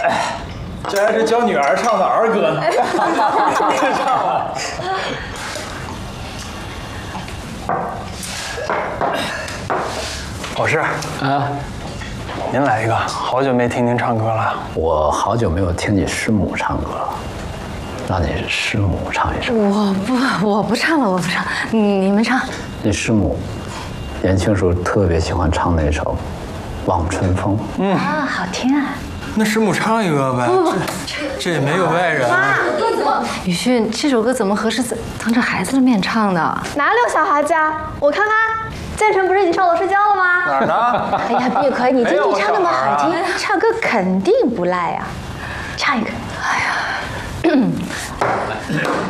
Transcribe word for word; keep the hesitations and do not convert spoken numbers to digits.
这还是教女儿唱的儿歌呢。唱了。老师， 啊， 您来一个，好久没听您唱歌了。 我好久没有听你师母唱歌了，让你师母唱一首。 我不，我不唱了，我不唱，你你们唱。 你师母年轻时候特别喜欢唱那首《望春风》。 嗯啊，好听啊。 那师母唱一个呗。这这也没有外人。 妈，宇迅，这首歌怎么合适当着孩子的面唱的？ 哪里有小孩子啊？我看看，建成不是已经上楼睡觉了吗？ 哪儿呢？ 哎呀，碧葵，你京剧唱那么好听，唱歌肯定不赖呀、啊。唱一个。哎呀。